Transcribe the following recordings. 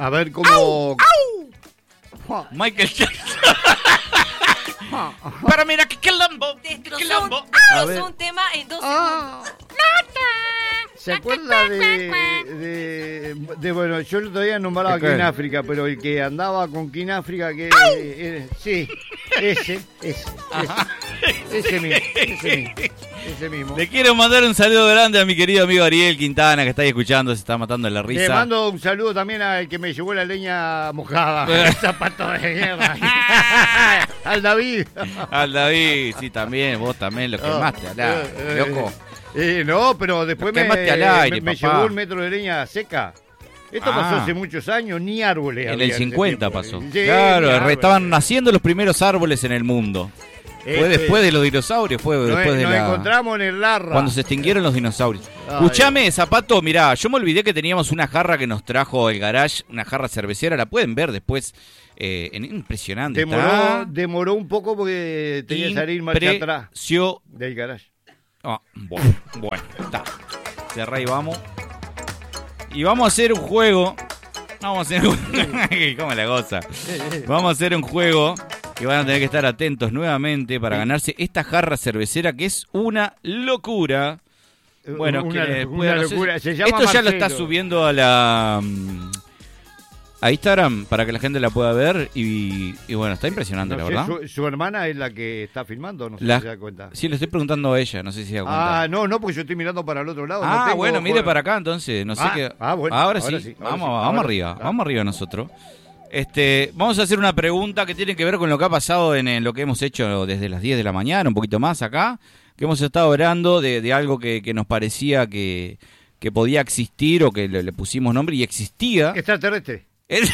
A ver cómo... Michael Jackson. Pero mira que quilombo. Destrozó un tema en 2 segundos. ¿Se acuerda bueno, yo lo todavía nombraba aquí en África, pero el que andaba con King África, que sí, ese mismo. Le quiero mandar un saludo grande a mi querido amigo Ariel Quintana, que está ahí escuchando, se está matando de la risa. Le mando un saludo también al que me llevó la leña mojada, el zapato de guerra. Al David. Al David, sí, también, vos también lo quemaste, alá, loco. No, pero después me llevó un metro de leña seca. Esto pasó hace muchos años, ni árboles. En el 50 pasó. Sí, claro, estaban naciendo los primeros árboles en el mundo. Fue después de los dinosaurios, fue después de nos encontramos en el Larra. Cuando se extinguieron los dinosaurios. Escuchame, Zapato, mirá, yo me olvidé que teníamos una jarra que nos trajo el garage, una jarra cervecera, la pueden ver después. Impresionante. Demoró un poco porque tenía que salir marcha atrás del garage. Bueno, está. Cerrá y vamos. Y vamos a hacer un juego. ¿Cómo la goza? Vamos a hacer un juego que van a tener que estar atentos nuevamente para ganarse esta jarra cervecera que es una locura. Bueno, una locura. Se llama esto ya Marcelo. lo está subiendo a Instagram para que la gente la pueda ver y bueno, está impresionante, la verdad. Su hermana es la que está filmando, no sé si se da cuenta. Sí, le estoy preguntando a ella, no sé si se da cuenta. No, porque yo estoy mirando para el otro lado. Bueno, mire para acá entonces, no sé qué. Bueno, ahora sí. Vamos arriba, vamos arriba nosotros. Vamos a hacer una pregunta que tiene que ver con lo que ha pasado en lo que hemos hecho desde las 10 de la mañana, un poquito más acá, que hemos estado hablando de algo que nos parecía que podía existir o que le pusimos nombre y existía. Extraterrestre.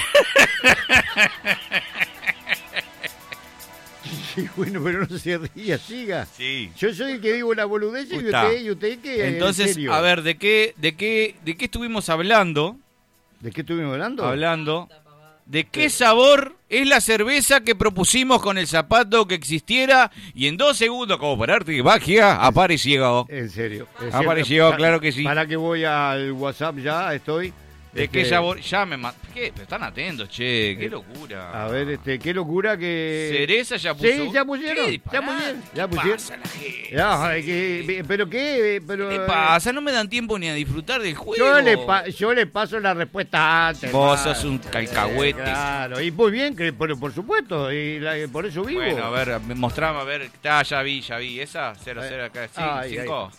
Sí, bueno, pero no se ría, siga. Sí. Yo soy el que digo la boludez y usted que entonces, a ver, ¿de qué estuvimos hablando? ¿De qué estuvimos hablando? Hablando de qué sabor es la cerveza que propusimos con el Zapato que existiera y en 2 segundos, como por arte de magia, apareció. En serio. Apareció, claro que sí. Para que voy al WhatsApp ya, estoy. ¿De qué sabor? Ya me ¿Qué? Pero están atentos, che, qué locura. A ver, qué locura que... ¿Cereza ya puso? Sí, ya pusieron. ¿Qué pasa la gente? ¿Pero qué? ¿Qué pasa? No me dan tiempo ni a disfrutar del juego. Yo le paso la respuesta antes. Vos sos un calcahuete. Claro, y muy bien, por supuesto, y por eso vivo. Bueno, a ver, mostrame, a ver. Ya vi. ¿Esa? 0, acá. Sí, 5.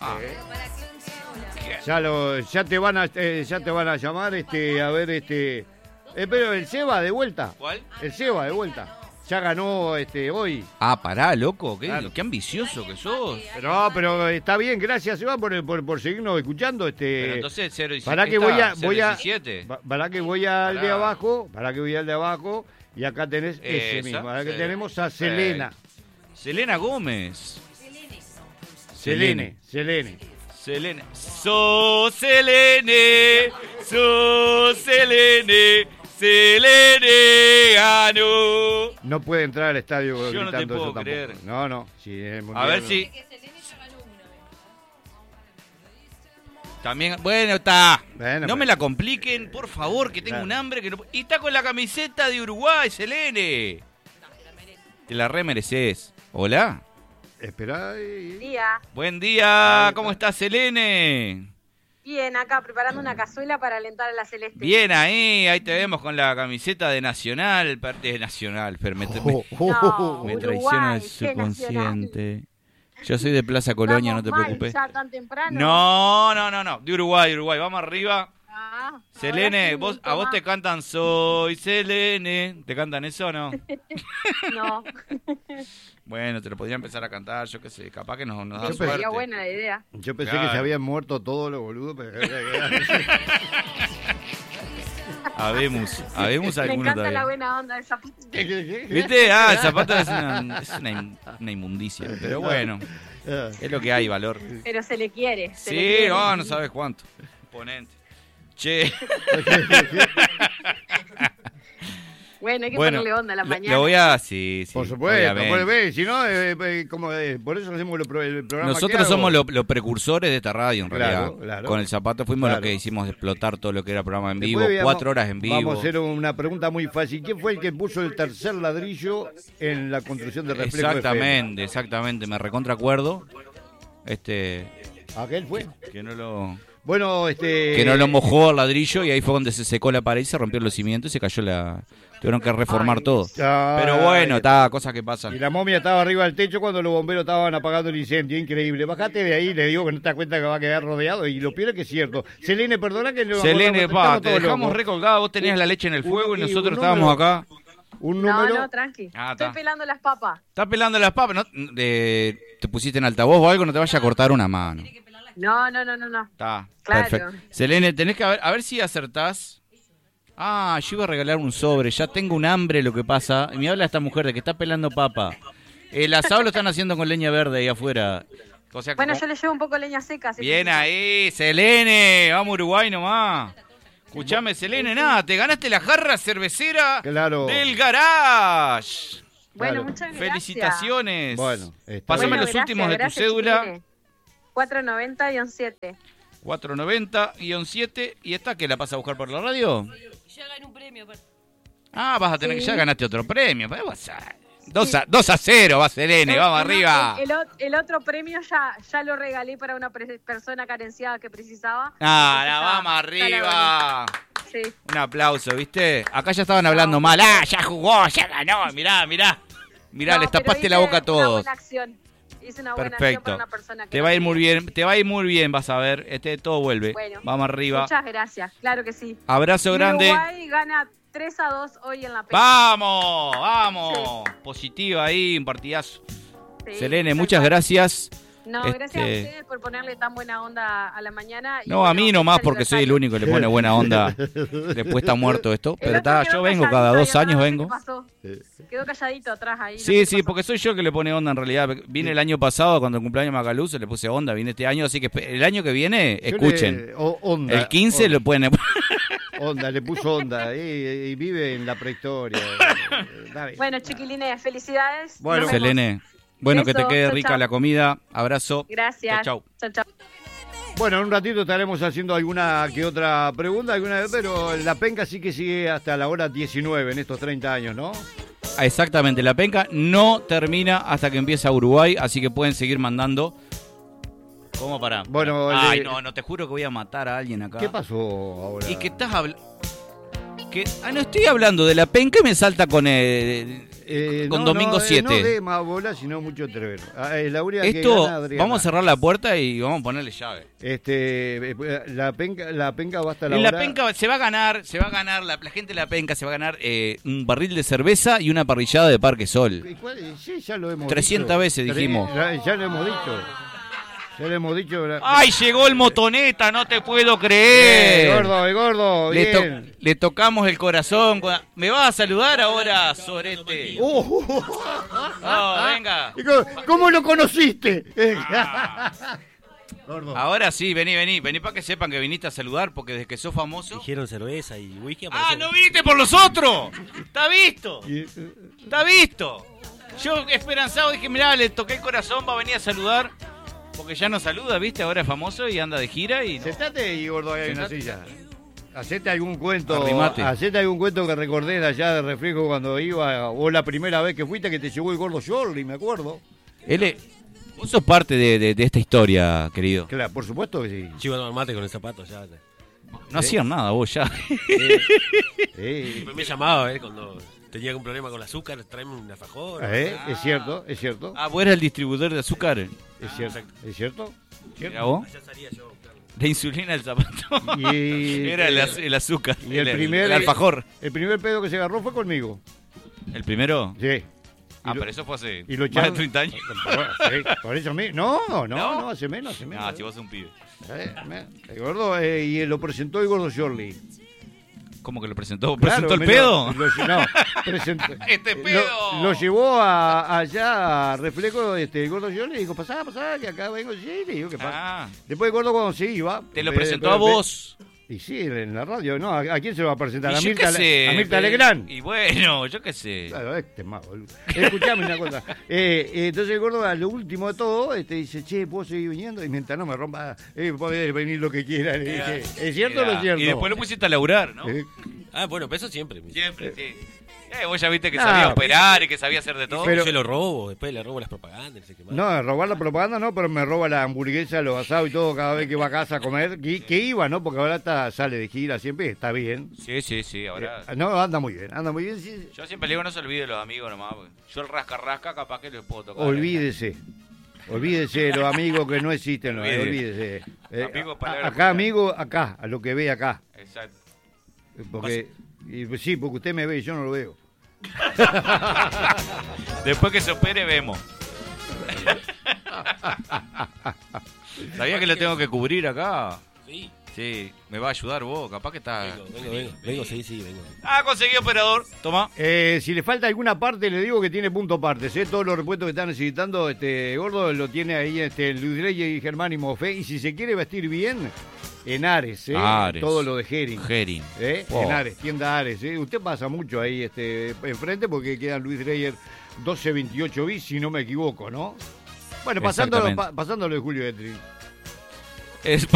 Ya te van a llamar, a ver, pero el Seba de vuelta. ¿Cuál? El Seba de vuelta. Ya ganó hoy. Pará, loco, Claro. Qué ambicioso que sos. Pero está bien, gracias Seba por seguirnos escuchando. Pero entonces 0-17. Para que voy al de abajo, y acá tenés ese mismo. Acá que tenemos a Selena. Selena Gómez. Selene. Selene. Selene ganó. No puede entrar al estadio yo gritando no te puedo eso creer. tampoco. No. Sí, a ver si... También, bueno, está. No me la compliquen, por favor, que tengo un hambre que no... Y está con la camiseta de Uruguay, Selene. Te la remereces. Hola. Esperá. Buen día, ¿cómo estás, Selene? Bien, acá preparando una cazuela para alentar a la Celeste. Bien ahí te vemos con la camiseta de Nacional, parte de Nacional, pero me traiciona el subconsciente. Yo soy de Plaza Colonia, no te preocupes. Ya tan temprano. No, de Uruguay, vamos arriba. Selene, sí, a vos te cantan Soy Selene, ¿te cantan eso o no? No. Bueno, te lo podría empezar a cantar, yo qué sé, capaz que nos da suerte. Sería buena la idea. Yo pensé que se habían muerto todos los boludos, pero... Habemos algunos todavía. Me encanta la buena onda de Zapato. ¿Viste? El Zapato es una inmundicia, pero bueno, es lo que hay, valor. Pero se le quiere. Sí, no sabes cuánto. Imponente. Che. Bueno, hay que ponerle onda a la mañana. Lo voy a... Sí, por supuesto, si no, por eso hacemos el programa. Nosotros somos los precursores de esta radio, en realidad. Claro. Con el zapato fuimos los que hicimos explotar todo lo que era programa en vivo, 4 horas en vivo. Vamos a hacer una pregunta muy fácil. ¿Quién fue el que puso el tercer ladrillo en la construcción de Reflejo FM? Exactamente, me recontracuerdo. ¿Aquel fue? Que no lo... Bueno, que no lo mojó el ladrillo y ahí fue donde se secó la pared y se rompió los cimientos y se cayó tuvieron que reformar todo. Pero bueno, cosas que pasan. Y la momia estaba arriba del techo cuando los bomberos estaban apagando el incendio, increíble. Bajate de ahí, le digo que no te das cuenta que va a quedar rodeado y lo peor es que es cierto. Selene, perdona que no... Selene, te dejamos recolgado, vos tenías la leche en el fuego y nosotros estábamos acá. ¿Un número? No, tranqui. Estoy pelando las papas. ¿Estás pelando las papas? ¿No? ¿Te pusiste en altavoz o algo? No te vayas a cortar una mano. No. Está, claro. Perfecto. Selene, tenés que a ver si acertás. Yo iba a regalar un sobre. Ya tengo un hambre, lo que pasa. Y me habla esta mujer de que está pelando papa. El asado lo están haciendo con leña verde ahí afuera. O sea, bueno, yo le llevo un poco de leña seca. Bien ahí, Selene. Vamos a Uruguay nomás. Escuchame, Selene, te ganaste la jarra cervecera del Garage. Bueno, muchas gracias. Felicitaciones. Bueno, pásame los últimos de tu cédula. 490-7. 490-7. ¿Y esta que la vas a buscar por la radio? Ya gané un premio. Vas a tener que ya ganaste otro premio. 2-0, va Selene, vamos arriba. El otro premio ya lo regalé para una persona carenciada que precisaba. Vamos arriba. Sí. Un aplauso, ¿viste? Acá ya estaban hablando mal. Ya jugó, ya ganó. Mirá, les tapaste la boca a todos. Una buena acción. Hice una buena Perfecto. acción para una persona que te va a ir muy bien, vas a ver. Todo vuelve. Bueno, vamos arriba. Muchas gracias, claro que sí. Abrazo grande. Uruguay gana 3-2 hoy en la penca. ¡Vamos! Sí. Positiva ahí, un partidazo. Sí, Selene, muchas gracias. No, gracias a ustedes por ponerle tan buena onda a la mañana. No, a mí nomás porque soy el único que le pone buena onda. Después está muerto esto. Pero yo vengo cada 2 años, vengo. ¿Qué pasó? Quedó calladito atrás ahí. Sí, porque soy yo que le pone onda en realidad. Vine el año pasado cuando el cumpleaños de Macaluso, le puse onda. Vine este año, así que el año que viene, escuchen. El 15 lo pueden... Onda, le puso onda y vive en la prehistoria. Bueno, chiquilines, felicidades. Bueno, Selene. Bueno, que te quede rica la comida. Abrazo. Gracias. Chau. Bueno, en un ratito estaremos haciendo alguna que otra pregunta, pero la penca sí que sigue hasta la hora 19 en estos 30 años, ¿no? Exactamente, la penca no termina hasta que empieza Uruguay, así que pueden seguir mandando. ¿Cómo para? Bueno, no, te juro que voy a matar a alguien acá. ¿Qué pasó ahora? Y que estás hablando... no estoy hablando de la penca y me salta con Domingo 7. No de más bola, sino mucho trevero. Esto, vamos a cerrar la puerta y vamos a ponerle llave. La penca va hasta la en hora... la penca se va a ganar, la gente de la penca se va a ganar un barril de cerveza y una parrillada de Parque Sol. Sí, ya lo hemos 300 dicho. veces dijimos. Ya lo hemos dicho. Ya le hemos dicho. ¡Ay, llegó el motoneta! ¡No te puedo creer! El gordo, bien. Le tocamos el corazón. ¿Me vas a saludar ahora, Sorete? Venga. ¿Cómo lo conociste? Gordo. Ahora sí, vení para que sepan que viniste a saludar, porque desde que sos famoso... Dijeron cerveza y whisky. ¡No viniste por los otros! ¡Está visto! ¡Está visto! Yo esperanzado dije, mirá, le toqué el corazón, va a venir a saludar. Porque ya no saluda, ¿viste? Ahora es famoso y anda de gira y... Sentate y gordo, ahí hay una silla. Hacete algún cuento. Arrimate. Hacete algún cuento que recordés de allá de Reflejo cuando iba, o la primera vez que fuiste que te llevó el gordo Jordi, me acuerdo. Vos sos parte de esta historia, querido. Claro, por supuesto que sí. Chivo tomar mate con el zapato ya. No hacían nada vos ya. Me llamaba cuando tenía algún problema con el azúcar, tráeme un alfajor. Es cierto. Vos eras el distribuidor de azúcar. ¿Es cierto? ¿Era vos? Allá salía yo. De insulina el zapato. Era el azúcar. Y el alfajor. El primer pedo que se agarró fue conmigo. ¿El primero? Sí. Pero eso fue hace más de 30 años. Sí, por eso no, hace menos. Si vos sos un pibe. El gordo, y lo presentó el gordo Jordi. ¿Cómo que lo presentó? ¿Presentó el pedo? Presentó. ¡Este pedo! Lo llevó allá a Reflejo, el gordo Jordi, y dijo, pasá, que acá vengo. Sí, le digo, ¿qué pasa? Después el gordo cuando se iba... Te lo presentó a vos. Y sí, en la radio, ¿no? ¿A quién se lo va a presentar? Y ¿A yo Mirta, qué sé, a Mirta Legrand? Y bueno, yo qué sé. Claro, más, boludo. Escuchame una cosa. Entonces el gordo, a lo último de todo, dice, che, ¿puedo seguir viniendo? Y mientras no me rompa, podés venir lo que quiera. Le dije, ¿es cierto o no es cierto? Y después lo pusiste a laburar, ¿no? Ah, bueno, pero eso siempre. Siempre, sí. Vos ya viste que sabía operar y que sabía hacer de todo. Pero yo lo robo, después le robo las propagandas. No sé qué más. No, robar la propaganda no, pero me roba la hamburguesa, los asados y todo cada vez que va a casa a comer. Que iba, ¿no? Porque ahora sale de gira siempre, está bien. Sí, ahora... No, anda muy bien. Sí. Yo siempre le digo, no se olvide los amigos nomás. Yo el rasca capaz que les puedo tocar. Olvídese de los amigos que no existen, olvídese. Acá, amigo, acá, a lo que ve acá. Exacto. Porque usted me ve y yo no lo veo. Después que se opere, vemos. ¿Sabía que le tengo que cubrir acá? Sí. Sí, me va a ayudar vos, capaz que está... Vengo, sí, vengo. Conseguí operador, toma. Si le falta alguna parte, le digo que tiene punto partes, todos los repuestos que están necesitando, gordo, lo tiene ahí Luis Reyes y Germán y Mofé, y si se quiere vestir bien, en Ares, Ares. Todo lo de Hering. Wow. En Ares, tienda Ares, Usted pasa mucho ahí enfrente porque queda Luis Reyes 1228 bis, si no me equivoco, ¿no? Bueno, pasándolo de Julio Etri. Es